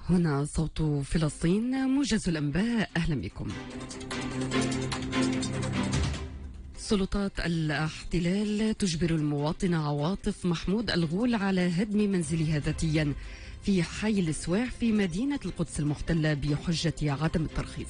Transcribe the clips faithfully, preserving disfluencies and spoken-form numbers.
هنا صوت فلسطين، موجز الأنباء. أهلا بكم. سلطات الاحتلال تجبر المواطن عواطف محمود الغول على هدم منزلها ذاتيا في حي السواح في مدينة القدس المحتلة بحجة عدم الترخيص.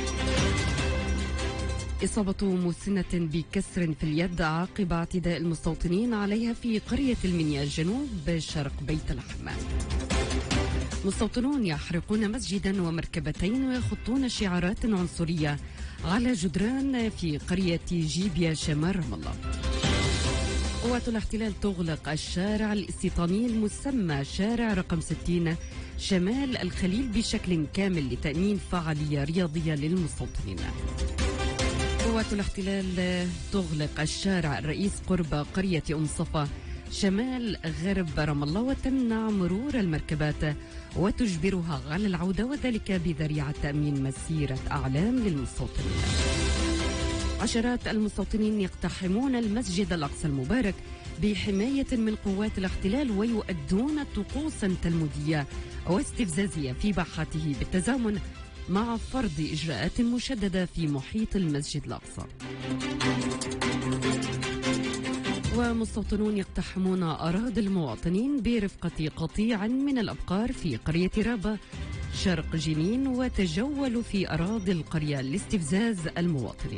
إصابة مسنة بكسر في اليد عقب اعتداء المستوطنين عليها في قرية المنيا جنوب شرق بيت لحم. مستوطنون يحرقون مسجدا ومركبتين ويخطون شعارات عنصرية على جدران في قرية جيبيا شمال رام الله. قوات الاحتلال تغلق الشارع الاستيطاني المسمى شارع رقم ستين شمال الخليل بشكل كامل لتأمين فعالية رياضية للمستوطنين. قوات الاحتلال تغلق الشارع الرئيس قرب قرية أم صفا شمال غرب رام الله وتمنع مرور المركبات وتجبرها على العودة، وذلك بذريعة تأمين مسيرة أعلام للمستوطنين. عشرات المستوطنين يقتحمون المسجد الأقصى المبارك بحماية من قوات الاحتلال ويؤدون طقوسا تلمودية واستفزازية في باحاته بالتزامن مع فرض إجراءات مشددة في محيط المسجد الأقصى. ومستوطنون يقتحمون أراضي المواطنين برفقة قطيع من الأبقار في قرية رابة شرق جنين وتجولوا في أراضي القرية لاستفزاز المواطنين.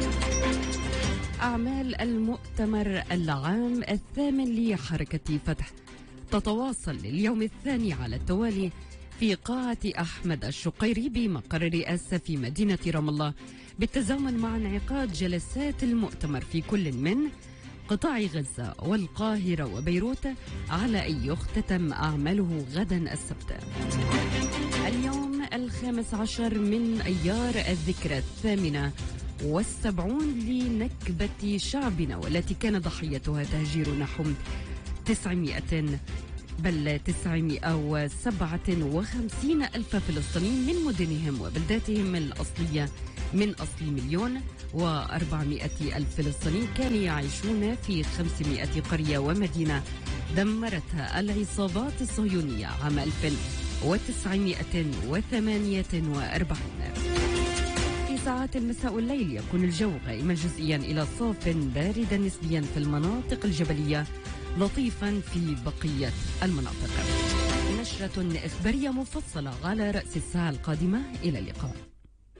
أعمال المؤتمر العام الثامن لحركة فتح تتواصل لليوم الثاني على التوالي في قاعة أحمد الشقيري بمقر الرئاسة في مدينة رام الله بالتزامن مع انعقاد جلسات المؤتمر في كل من قطاع غزة والقاهرة وبيروت على أن يختتم أعماله غدا السبت. اليوم الخامس عشر من أيار الذكرى الثامنة والسبعون لنكبة شعبنا والتي كان ضحيتها تهجير نحو تسعمائة بل تسعمائة وسبعة وخمسين ألف فلسطيني من مدنهم وبلداتهم الأصلية من أصل مليون وأربعمائة ألف فلسطيني كانوا يعيشون في خمسمائة قرية ومدينة دمرتها العصابات الصهيونية عام ألف وتسعمائة وثمانية وأربعين. في ساعات المساء والليل يكون الجو غائما جزئيا إلى صاف باردا نسبيا في المناطق الجبلية، لطيفا في بقية المناطق. نشرة إخبارية مفصلة على رأس الساعة القادمة. إلى اللقاء.